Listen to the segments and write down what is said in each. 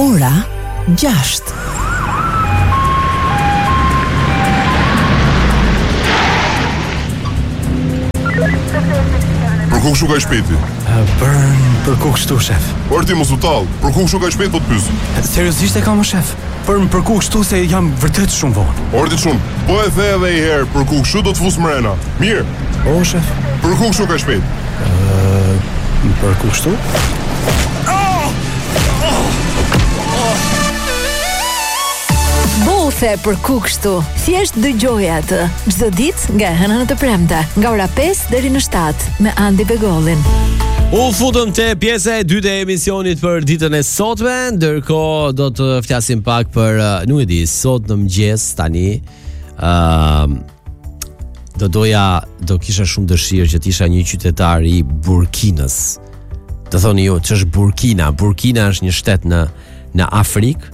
Ora 6. Për ku kështu ka shpejti? Për ku kështu, shef? Por ti mos u tall, për ku kështu ka shpejt po të pyes? Seriozisht e kam, shef? Për ku kështu se jam vërtet shumë vonë. Ordi shumë, po e the edhe një herë, për ku kështu do të fus mrena. Mirë. O, shef? Për ku kështu ka shpejt? Për ku kështu? Bothe për ku kështu. Thjesht dëgjoj atë çdo ditë nga hëna në të premte, nga ora 5 deri në 7 me Andi Begollin. U futëm te pjesa e dytë e emisionit për ditën e sotme, ndërkohë do të flasim pak për, nuk e di, sot në mëngjes tani, do kisha shumë dëshirë që t'isha një qytetar i Burkinës. Do thoni ju, ç'është Burkina? Burkina është një shtet në Afrikë.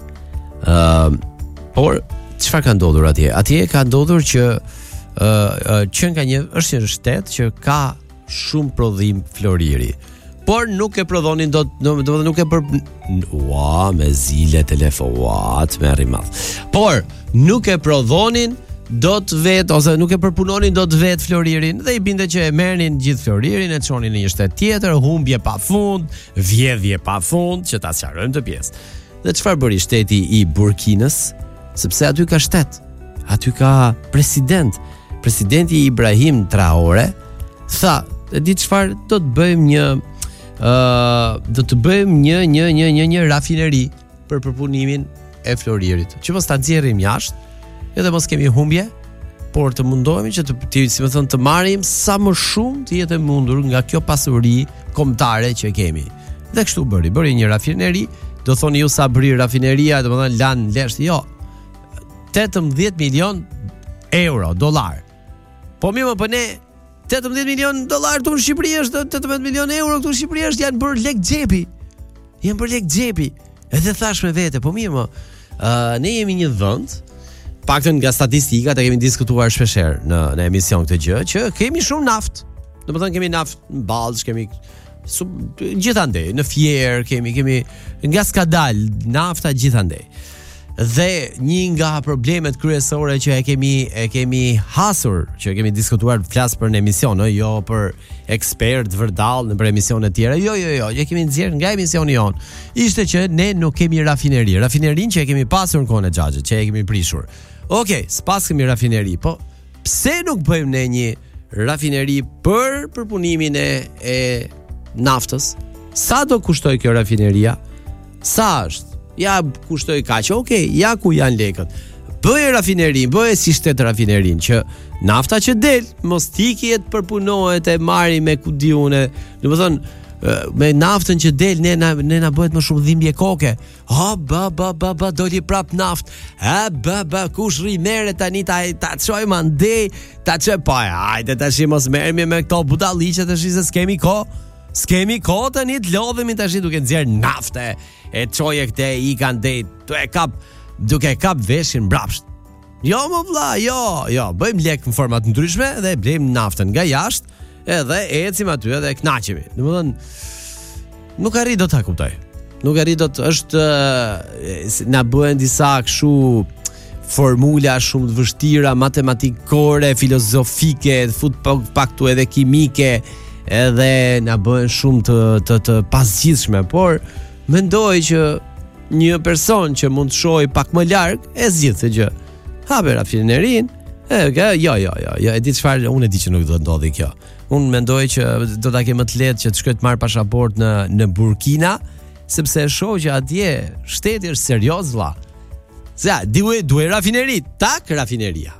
Por çfarë ka ndodhur atje? Atje ka ndodhur që nga është një shtet që ka shumë prodhim floriri. Por nuk e prodhonin domethënë nuk e me zile telefon, me rrimadh. Por nuk e prodhonin dot vet ose nuk e përpunonin dot vet floririn dhe i binte që e merrnin gjithë floririn e çonin në një shtet tjetër, humbje pafund, vjedhje pafund, që ta sqarojmë të pjesë. Dhe çfarë bëri shteti i Burkinës? Sepse aty ka shtet, aty ka presidenti Ibrahim Traore tha, e di çfarë, do të bëjmë një rafineri për përpunimin e floririt, që mos ta nxjerrim jashtë, edhe mos kemi humbje, por të mundohemi që të marrim sa më shumë të jetë mundur nga kjo pasuri kombëtare që kemi. Dhe kështu bëri një rafineri. Do thoni ju sa bëri rafineria, domethënë lan lesh, jo. 18 milion euro, dollar. Po mirë, po ne 18 milion dollar këtu në Shqipëri është 18 milion euro këtu në Shqipëri është janë bërë lek xhepi. Janë bërë lek xhepi. Edhe thash me vete, po mirë, ne jemi një vend, paktën nga statistikat e kemi diskutuar shpeshherë në emision këtë gjë, që kemi shumë naftë. Domethënë kemi naftë në Ballz, kemi gjithandej, në Fier kemi nga s'ka dal nafta gjithandej. Dhe një nga problemet kryesore që e kemi hasur, që e kemi diskutuar, flas për në emision, jo për ekspert vërdall në për emisione tjera. Jo, e kemi nxjerr nga emisioni jon. Ishte që ne nuk kemi rafineri. Rafinerinë që e kemi pasur në kohën e Xhaxhit, që e kemi prishur. Okej, s'pas kemi rafineri, po pse nuk bëjmë ne një rafineri për përpunimin e naftës? Sa do kushtoj kjo rafineria? Sa është? Ja kushtoj kaq. Okej, ja ku janë lekët. Bëje rafinerin, bëje si shtet rafinerin që nafta që del mos tikjet përpunohet e marri me kudiune. Domethënë me naftën që del ne na bëhet më shumë dhimbje koke. Doli prap naft. Kush rri merre tani ta çojmë andej, ta çoj pa. Hajde tash mos merremi me këto budalliqe tash se s'kemi kohë. S'kemi kohë tani të lodhemi tash duke nxjerr naftë. E çoje këte i kanë det, duke kap veshin mbrapsht. Jo më vlla, jo, bëjmë lek në forma të ndryshme dhe blejmë naftën nga jashtë, edhe ecim aty edhe kënaqemi. Domethënë nuk arrit dot ta kuptoj. Nuk arrit dot, është na bëhen disa kështu formula shumë të vështira, matematikore, filozofike, fut pak tu edhe kimike, edhe na bëhen shumë të pasgjithshme, por mendoj që një person që mund të shohë pak më larg e zgjidh këtë gjë. Hape rafinerin, jo, e di çfarë, unë e di që nuk do të ndodhi kjo. Unë mendoj që do ta kem më të lehtë që të shkoj të marr pasaport në Burkina, sepse e shoh që atje shteti është serioz vlla. Duhet rafineri, tak rafineria.